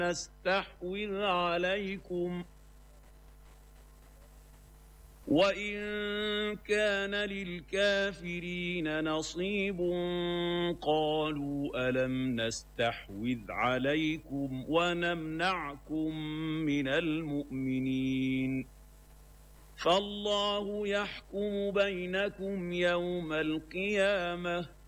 نستحوذ عليكم وإن كان للكافرين نصيب قالوا ألم نستحوذ عليكم ونمنعكم من المؤمنين فالله يحكم بينكم يوم القيامة